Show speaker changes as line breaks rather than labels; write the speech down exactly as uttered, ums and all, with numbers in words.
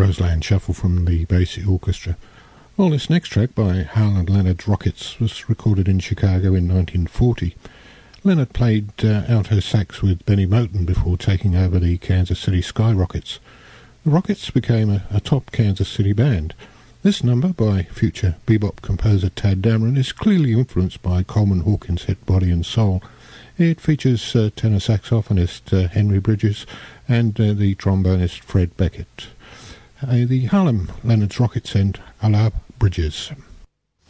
Roseland Shuffle from the Basic Orchestra. Well, this next track by Hal and Leonard's Rockets was recorded in Chicago in nineteen forty. Leonard played uh, alto sax with Benny Moten before taking over the Kansas City Skyrockets. The Rockets became a, a top Kansas City band. This number, by future bebop composer Tad Dameron, is clearly influenced by Coleman Hawkins' hit Body and Soul. It features uh, tenor saxophonist uh, Henry Bridges and uh, the trombonist Fred Beckett. Uh, the Harlem Leonard's Rockets and Alab Bridges.